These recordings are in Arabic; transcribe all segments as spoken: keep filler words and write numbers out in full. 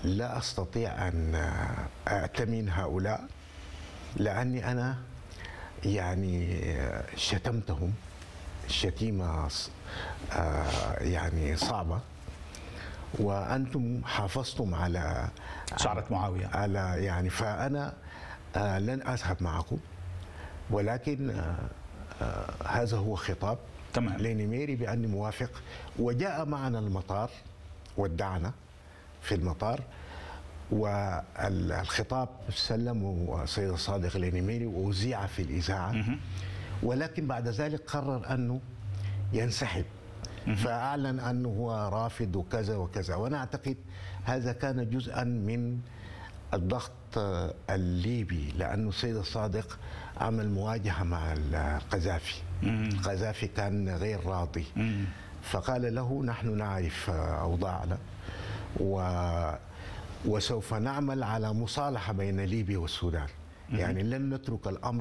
لا أستطيع أن أأتمن هؤلاء، لأني أنا يعني شتمتهم شتيمة يعني صعبة، وأنتم حافظتم على شعرة معاوية على يعني فأنا لن أذهب معكم، ولكن هذا هو خطاب تمام لنميري بأني موافق. وجاء معنا المطار ودعنا في المطار، والخطاب سلمه السيد الصادق لنميري وأذيع في الإذاعة، ولكن بعد ذلك قرر أنه ينسحب، فأعلن أنه هو رافض وكذا وكذا. وأنا أعتقد هذا كان جزءا من الضغط الليبي، لأنه السيد الصادق عمل مواجهة مع القذافي. القذافي كان غير راضي، فقال له نحن نعرف أوضاعنا و وسوف نعمل على مصالحة بين ليبيا والسودان، يعني لن نترك الأمر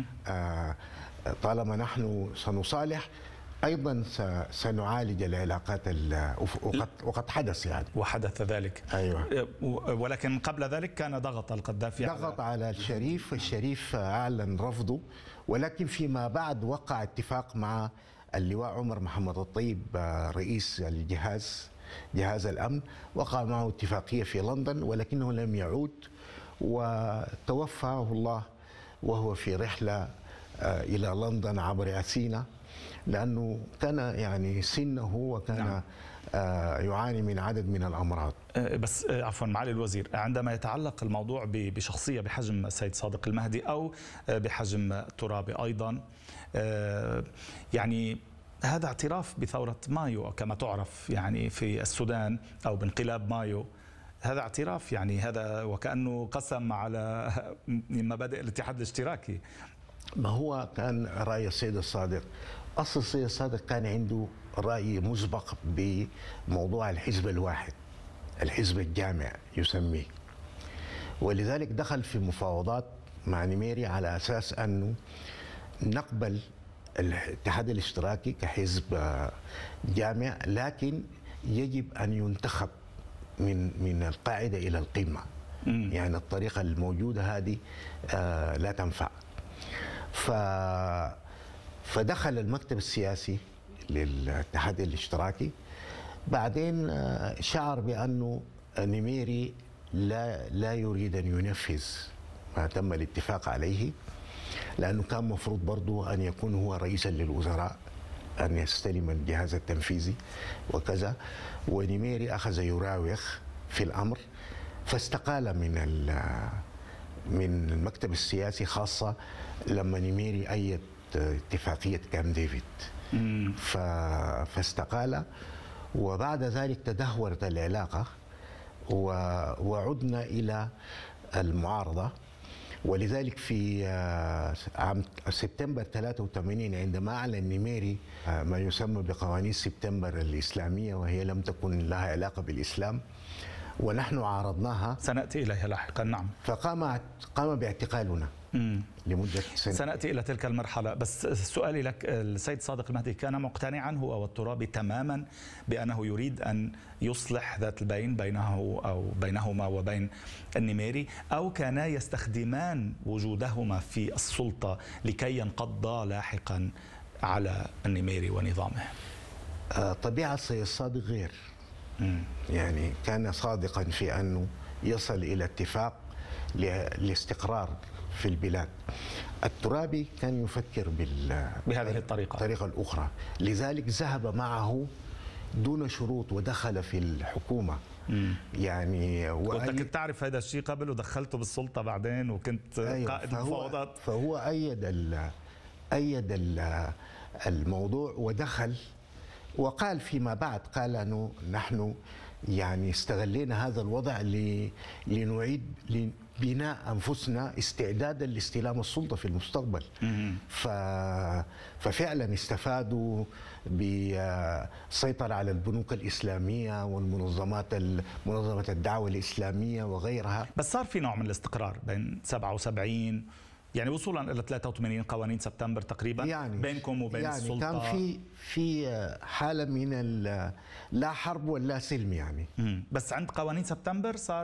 طالما نحن سنصالح، أيضا سنعالج العلاقات وقد, وقد حدث يعني وحدث ذلك. أيوة. ولكن قبل ذلك كان ضغط القذافي ضغط على, على الشريف، الشريف أعلن رفضه، ولكن فيما بعد وقع اتفاق مع اللواء عمر محمد الطيب رئيس الجهاز جهاز الأمن، وقع معه اتفاقية في لندن، ولكنه لم يعود وتوفاه الله وهو في رحلة إلى لندن عبر أثينا، لأنه كان يعني سنه وكان نعم. يعاني من عدد من الأمراض. بس عفوا معالي الوزير، عندما يتعلق الموضوع بشخصية بحجم السيد صادق المهدي أو بحجم الترابي أيضا، يعني هذا اعتراف بثورة مايو كما تعرف يعني في السودان أو بانقلاب مايو، هذا اعتراف يعني هذا وكأنه قسم على مبادئ الاتحاد الاشتراكي. ما هو كان رأي السيد الصادق، أصل السيد الصادق كان عنده رأي مسبق بموضوع الحزب الواحد، الحزب الجامع يسميه، ولذلك دخل في مفاوضات مع نميري على أساس أنه نقبل الاتحاد الاشتراكي كحزب جامع، لكن يجب أن ينتخب من من القاعدة إلى القمة، يعني الطريقة الموجودة هذه لا تنفع. ف فدخل المكتب السياسي للاتحاد الاشتراكي، بعدين شعر بأنه نميري لا لا يريد أن ينفذ ما تم الاتفاق عليه، لأنه كان مفروض برضو أن يكون هو رئيسا للوزراء، أن يستلم الجهاز التنفيذي وكذا، ونميري أخذ يراوغ في الأمر، فاستقال من من المكتب السياسي، خاصة لما نميري أيد اتفاقية كامب ديفيد، فاستقال. وبعد ذلك تدهورت العلاقة وعدنا إلى المعارضة، ولذلك في عام سبتمبر ثلاثة وثمانين عندما أعلن نميري ما يسمى بقوانين سبتمبر الإسلامية، وهي لم تكن لها علاقة بالإسلام ونحن عارضناها، سنأتي إليها لاحقا. نعم. فقام قام باعتقالنا مم. لمدة سنة. سنأتي إلى تلك المرحلة، بس سؤالي لك، السيد صادق المهدي كان مقتنعا هو والترابي تماما بأنه يريد أن يصلح ذات البين بينه أو بينهما وبين النميري، أو كانا يستخدمان وجودهما في السلطة لكي ينقضا لاحقا على النميري ونظامه؟ طبيعة السيد الصادق غير، مم. يعني كان صادقا في أنه يصل إلى اتفاق لاستقرار في البلاد. الترابي كان يفكر بال بهذه الطريقة الطريقة الأخرى، لذلك ذهب معه دون شروط ودخل في الحكومة. مم. يعني وأنت كنت تعرف هذا الشيء قبل ودخلته بالسلطة بعدين وكنت أيوة. قائد المفاوضات، فهو أيد ال أيد ال الموضوع ودخل، وقال فيما بعد قال أنه نحن يعني استغلينا هذا الوضع لنعيد بناء أنفسنا استعدادا لاستلام السلطة في المستقبل. ف... ففعلا استفادوا بالسيطرة على البنوك الإسلامية والمنظمات منظمة الدعوة الإسلامية وغيرها. بس صار في نوع من الاستقرار بين سبعة وسبعين يعني وصولا إلى ثلاثة وثمانين قوانين سبتمبر تقريبا، يعني بينكم وبين يعني السلطة كان في في حالة من لا حرب ولا سلم يعني. بس عند قوانين سبتمبر صار